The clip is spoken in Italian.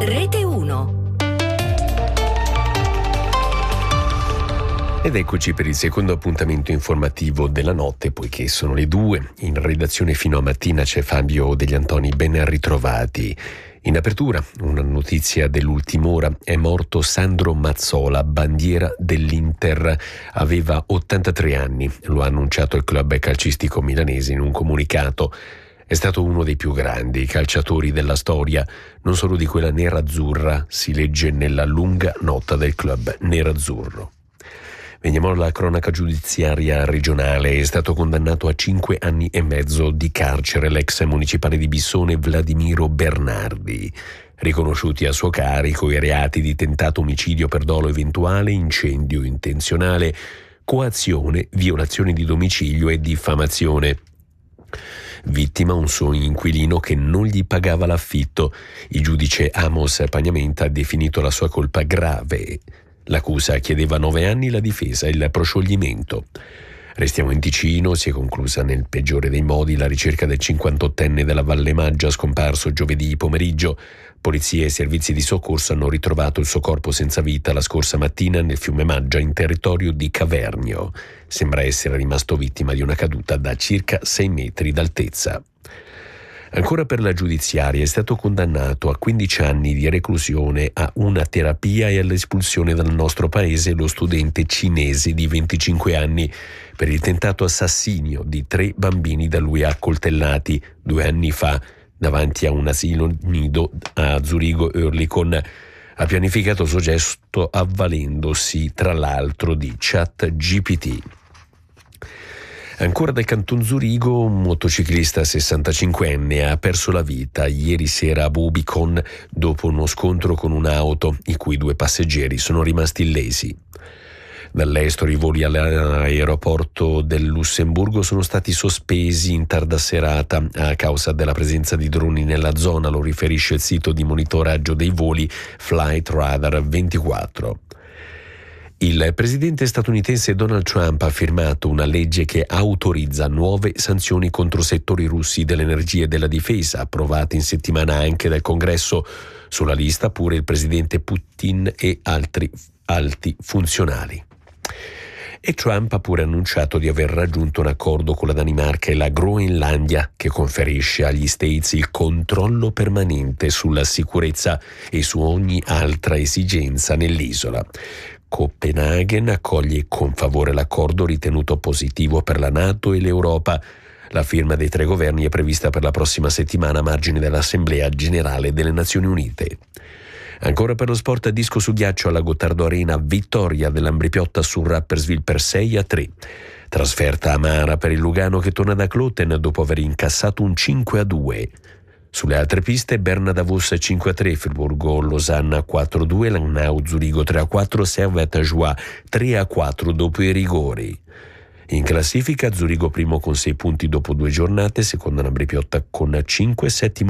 Rete 1. Ed eccoci per il secondo appuntamento informativo della notte, poiché sono le 2. In redazione fino a mattina c'è Fabio Degli Antoni, ben ritrovati. In apertura, una notizia dell'ultima ora: è morto Sandro Mazzola, bandiera dell'Inter. Aveva 83 anni, lo ha annunciato il club calcistico milanese in un comunicato. È stato uno dei più grandi calciatori della storia, non solo di quella nerazzurra, si legge nella lunga nota del club nerazzurro. Veniamo alla cronaca giudiziaria regionale. È stato condannato a 5 anni e mezzo di carcere l'ex municipale di Bissone Vladimiro Bernardi. Riconosciuti a suo carico i reati di tentato omicidio per dolo eventuale, incendio intenzionale, coazione, violazione di domicilio e diffamazione. Vittima un suo inquilino che non gli pagava l'affitto. Il giudice Amos Pagnamenta ha definito la sua colpa grave. L'accusa chiedeva 9 anni, la difesa il proscioglimento. Restiamo in Ticino. Si è conclusa nel peggiore dei modi la ricerca del 58enne della Valle Maggia scomparso giovedì pomeriggio. Polizia e servizi di soccorso hanno ritrovato il suo corpo senza vita la scorsa mattina nel fiume Maggia in territorio di Cavernio. Sembra essere rimasto vittima di una caduta da circa 6 metri d'altezza. Ancora per la giudiziaria, è stato condannato a 15 anni di reclusione, a una terapia e all'espulsione dal nostro paese lo studente cinese di 25 anni per il tentato assassinio di 3 bambini da lui accoltellati 2 anni fa davanti a un asilo nido a Zurigo-Oerlikon. Ha pianificato il suo gesto avvalendosi tra l'altro di ChatGPT. Ancora dal Canton Zurigo, un motociclista 65enne ha perso la vita ieri sera a Bubicon dopo uno scontro con un'auto, i cui 2 passeggeri sono rimasti illesi. Dall'estero i voli all'aeroporto del Lussemburgo sono stati sospesi in tarda serata a causa della presenza di droni nella zona, lo riferisce il sito di monitoraggio dei voli Flight Radar 24. Il presidente statunitense Donald Trump ha firmato una legge che autorizza nuove sanzioni contro settori russi dell'energia e della difesa, approvate in settimana anche dal Congresso. Sulla lista pure il presidente Putin e altri alti funzionari. E Trump ha pure annunciato di aver raggiunto un accordo con la Danimarca e la Groenlandia che conferisce agli States il controllo permanente sulla sicurezza e su ogni altra esigenza nell'isola. Copenaghen accoglie con favore l'accordo ritenuto positivo per la NATO e l'Europa. La firma dei 3 governi è prevista per la prossima settimana a margine dell'Assemblea Generale delle Nazioni Unite. Ancora per lo sport, a disco su ghiaccio alla Gottardo Arena, vittoria dell'Ambrì-Piotta su Rapperswil per 6-3. Trasferta amara per il Lugano che torna da Kloten dopo aver incassato un 5-2. Sulle altre piste, Berna Davos 5-3, Friburgo Losanna 4-2, Langnau Zurigo 3-4, Servette Joie 3-4 dopo i rigori. In classifica Zurigo primo con 6 punti dopo 2 giornate, secondo Ambrì-Piotta con 5, settimo